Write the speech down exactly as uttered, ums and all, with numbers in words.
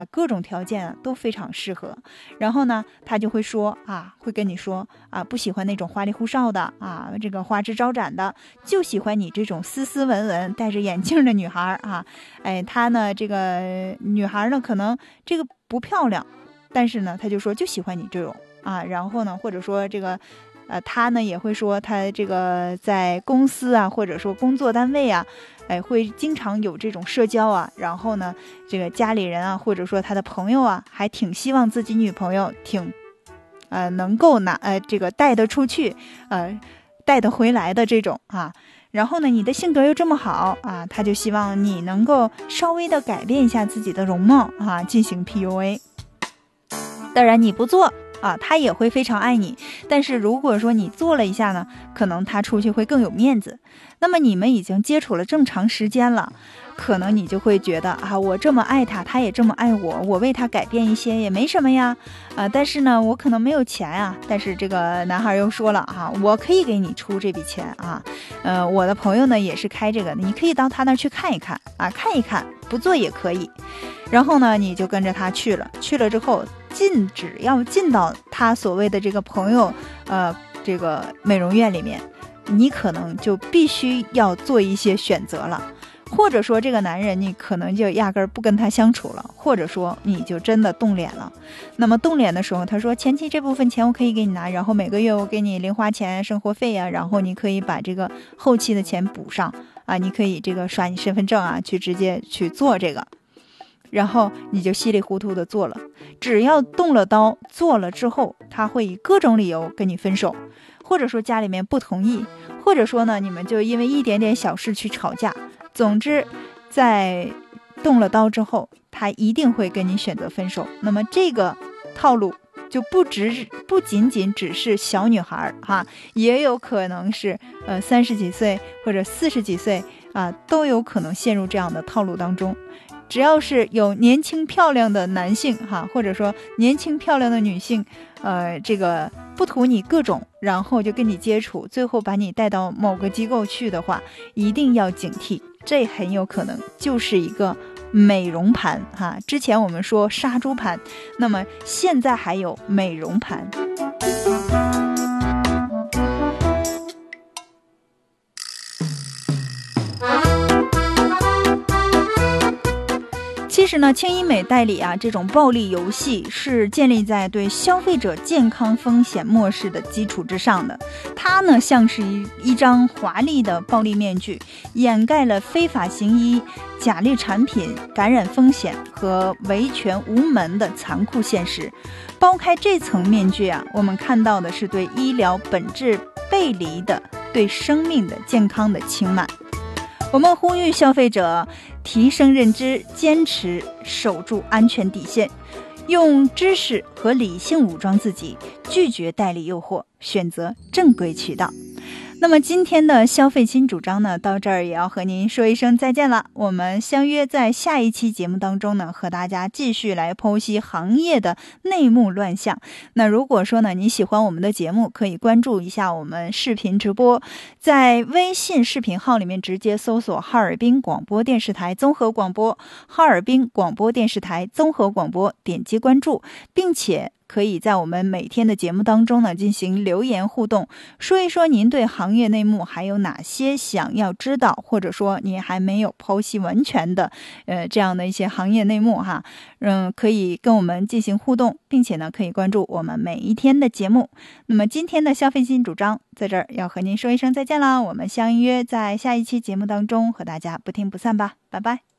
各种条件啊都非常适合。然后呢他就会说啊，会跟你说啊，不喜欢那种花里胡哨的啊，这个花枝招展的，就喜欢你这种斯斯文文戴着眼镜的女孩啊。哎，他呢这个女孩呢可能这个不漂亮，但是呢他就说就喜欢你这种啊。然后呢或者说这个呃，他呢也会说他这个在公司啊，或者说工作单位啊，哎，会经常有这种社交啊。然后呢，这个家里人啊，或者说他的朋友啊，还挺希望自己女朋友挺，呃，能够拿呃这个带得出去，呃，带得回来的这种啊。然后呢，你的性格又这么好啊，他就希望你能够稍微的改变一下自己的容貌啊，进行 P U A。当然你不做啊，他也会非常爱你。但是如果说你做了一下呢，可能他出去会更有面子。那么你们已经接触了这么长时间了，可能你就会觉得啊，我这么爱他，他也这么爱我，我为他改变一些也没什么呀。啊，但是呢，我可能没有钱啊。但是这个男孩又说了啊，我可以给你出这笔钱啊。呃，我的朋友呢也是开这个的，你可以到他那儿去看一看啊，看一看，不做也可以。然后呢，你就跟着他去了，去了之后。进只要进到他所谓的这个朋友呃这个美容院里面，你可能就必须要做一些选择了。或者说这个男人你可能就压根儿不跟他相处了，或者说你就真的动脸了。那么动脸的时候，他说前期这部分钱我可以给你拿，然后每个月我给你零花钱生活费啊，然后你可以把这个后期的钱补上啊，你可以这个刷你身份证啊，去直接去做这个。然后你就稀里糊涂的做了。只要动了刀做了之后，他会以各种理由跟你分手，或者说家里面不同意，或者说呢你们就因为一点点小事去吵架。总之在动了刀之后，他一定会跟你选择分手。那么这个套路就不只不仅仅只是小女孩哈，也有可能是呃三十几岁或者四十几岁啊，都有可能陷入这样的套路当中。只要是有年轻漂亮的男性哈，或者说年轻漂亮的女性，呃，这个不图你各种，然后就跟你接触，最后把你带到某个机构去的话，一定要警惕，这很有可能就是一个美容盘哈。之前我们说杀猪盘，那么现在还有美容盘。其实呢，轻医美代理啊，这种暴力游戏是建立在对消费者健康风险漠视的基础之上的。它呢，像是一一张华丽的暴力面具，掩盖了非法行医、假劣产品、感染风险和维权无门的残酷现实。剥开这层面具啊，我们看到的是对医疗本质背离的、对生命的健康的轻慢。我们呼吁消费者提升认知，坚持守住安全底线，用知识和理性武装自己，拒绝代理诱惑，选择正规渠道。那么今天的消费新主张呢，到这儿也要和您说一声再见了。我们相约在下一期节目当中呢，和大家继续来剖析行业的内幕乱象。那如果说呢，你喜欢我们的节目，可以关注一下我们视频直播，在微信视频号里面直接搜索哈尔滨广播电视台综合广播，哈尔滨广播电视台综合广播，点击关注，并且可以在我们每天的节目当中呢进行留言互动，说一说您对行业内幕还有哪些想要知道，或者说您还没有剖析完全的呃这样的一些行业内幕哈，嗯，可以跟我们进行互动，并且呢可以关注我们每一天的节目。那么今天的消费新主张在这儿要和您说一声再见啦，我们相约在下一期节目当中和大家不听不散吧，拜拜。